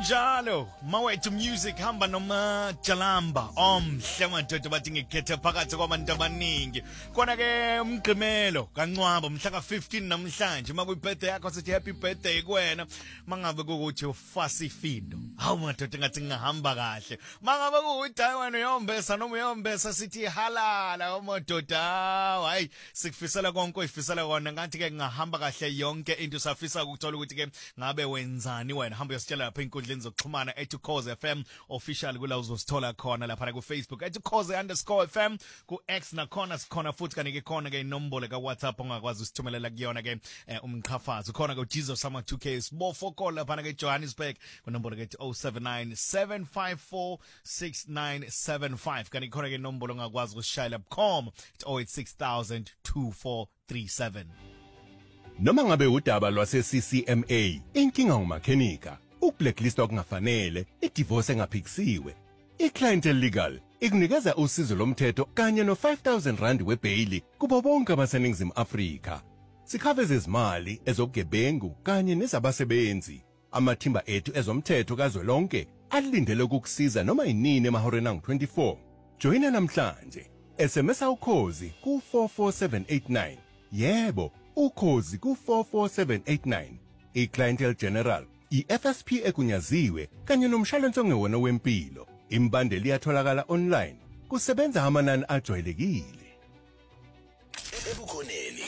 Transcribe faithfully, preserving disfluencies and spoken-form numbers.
Kunjalo, mawethu music hamba noma Jalamba. Omhle madoda bathi ngikhethe phakathi kwabantu abaningi. Kona ke umgqimelo kaNcwaba mhla ka fifteen namhlanje makuyi birthday yakho sithi happy birthday kuwena. Mangabe ukuthi ufasi findo. Hawu madoda ngathi ngahamba kahle. Mangabe ukuthi hayi wena uyombesa noma uyombesa sithi halala omadoda. Hayi sikufisela konke oyifisela kona ngathi ke ngahamba kahle yonke into safisa ukuthola ukuthi ke ngabe wenzani wena hamba uyositshela lapha inkundleni zokuxhumana at Ukhoze F M official kula uzosithola khona lapha ku Facebook at Ukhoze underscore F M ku X nakhona sikhona futhi kanike khona ke inombolo ka WhatsApp ongakwazi usithumelela kuyona ke umqhafazi khona ku Jesus Sama two K sibofo call lapha ke Johannesburg ku nombolo ke oh seven nine seven five four six nine seven five kanike khona ke inombolo ongakwazi ukusishayela bukhoma at oh eight six thousand two four three seven. Noma ngabe udaba lwase C C M A inkinga ngumakhenika ukublacklist okungafanele idivorce engaphikisiwe iClientele Legal ikunikeza usizo lomthetho kanye no five thousand rand webail kubo bonke abaseningizimu Afrika sikhave izimali ezobugebengu kanye nezabasebenzi amathimba ethu ezomthetho kazwelonke alindele ukukusiza noma inini emahoreni angu twenty-four joina namhlanje S M S Ukhozi ku four four seven eight nine yebo Ukhozi ku four four seven eight nine iClientele General iF S P ekunyaziwe kanye nomshwalense ongewona wempilo imbandeli yatholakala online kusebenza amanani ajwayelekile.